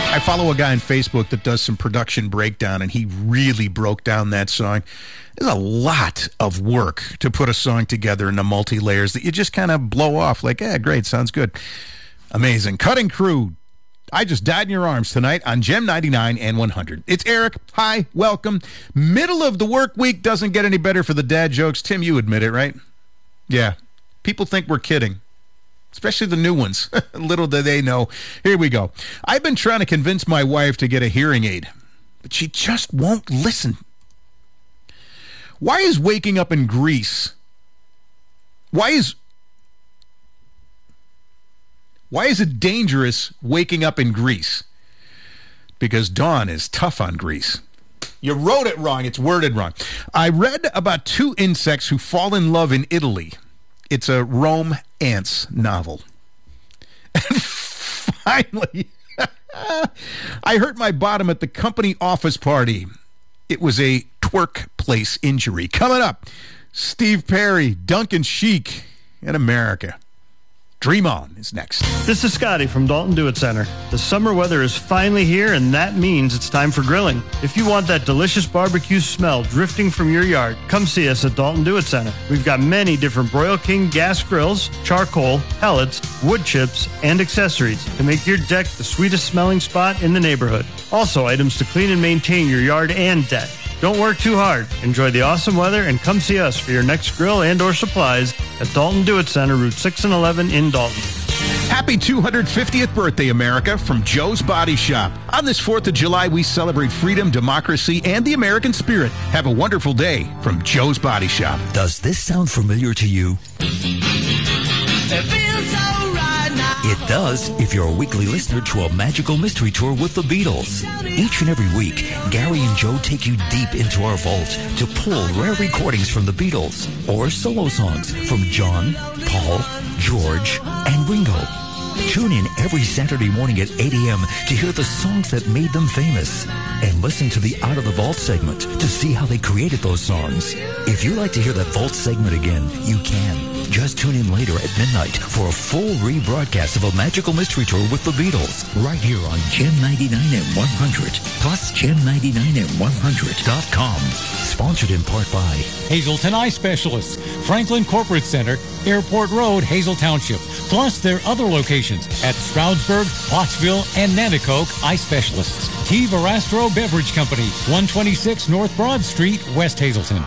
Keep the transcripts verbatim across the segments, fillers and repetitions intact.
I follow a guy on Facebook that does some production breakdown, and he really broke down that song. There's a lot of work to put a song together in the multi-layers that you just kind of blow off like, yeah, great, sounds good. Amazing. Cutting Crew. I just died in your arms tonight on Gem ninety-nine and one hundred. It's Eric. Hi, welcome. Middle of the work week doesn't get any better for the dad jokes. Tim, you admit it, right? Yeah. People think we're kidding. Especially the new ones. Little do they know. Here we go. I've been trying to convince my wife to get a hearing aid, but she just won't listen. Why is waking up in Greece? Why is Why is it dangerous waking up in Greece? Because Dawn is tough on Greece. You wrote it wrong. It's worded wrong. I read about two insects who fall in love in Italy. It's a Rome Ants novel. And finally, I hurt my bottom at the company office party. It was a twerk place injury. Coming up, Steve Perry, Duncan Sheik, and America. Dream On is next. This is Scotty from Dalton Do It Center. The summer weather is finally here, and that means it's time for grilling. If you want that delicious barbecue smell drifting from your yard, come see us at Dalton Do It Center. We've got many different Broil King gas grills, charcoal, pellets, wood chips, and accessories to make your deck the sweetest smelling spot in the neighborhood. Also, items to clean and maintain your yard and deck. Don't work too hard. Enjoy the awesome weather and come see us for your next grill and or supplies at Dalton Do It Center, Route six and eleven in Dalton. Happy two hundred fiftieth birthday, America, from Joe's Body Shop. On this fourth of July, we celebrate freedom, democracy, and the American spirit. Have a wonderful day from Joe's Body Shop. Does this sound familiar to you? It feels so right now. It does if you're a weekly listener to a magical mystery tour with the Beatles. Each and every week, Gary and Joe take you deep into our vault to pull rare recordings from the Beatles or solo songs from John, Paul, George, and Ringo. Tune in every Saturday morning at eight a.m. to hear the songs that made them famous. And listen to the Out of the Vault segment to see how they created those songs. If you'd like to hear that Vault segment again, you can. Just tune in later at midnight for a full rebroadcast of a magical mystery tour with the Beatles, right here on Gem ninety-nine and one hundred, plus Gem ninety-nine and one hundred dot com. Sponsored in part by Hazelton Eye Specialists, Franklin Corporate Center, Airport Road, Hazel Township, plus their other locations at Stroudsburg, Pottsville, and Nanticoke Eye Specialists. T. Verastro Beverage Company, one twenty-six North Broad Street, West Hazelton.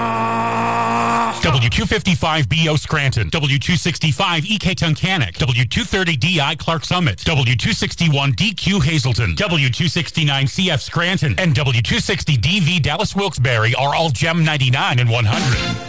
W two fifty-five B O Scranton, W two sixty-five E K Tunkhannock, W two thirty D I Clark Summit, W two sixty-one D Q Hazelton, W two sixty-nine C F Scranton, and W two sixty D V Dallas Wilkes-Barre are all Gem ninety-nine and one hundred.